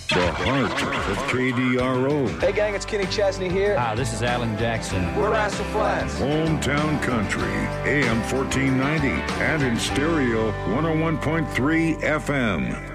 The heart of KDRO. Hey gang, it's Kenny Chesney here. Hi, this is Alan Jackson. We're Rascal Flatts. Hometown Country, AM 1490, and in stereo 101.3 FM.